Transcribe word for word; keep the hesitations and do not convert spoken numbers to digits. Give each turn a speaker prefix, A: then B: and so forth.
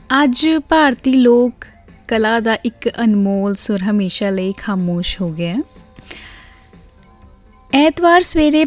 A: ਅੱਜ ਭਾਰਤੀ ਲੋਕ ਕਲਾ ਦਾ ਇੱਕ ਅਨਮੋਲ ਸੁਰ ਹਮੇਸ਼ਾ ਲਈ ਖਾਮੋਸ਼ ਹੋ ਗਿਆ। ਐਤਵਾਰ ਸਵੇਰੇ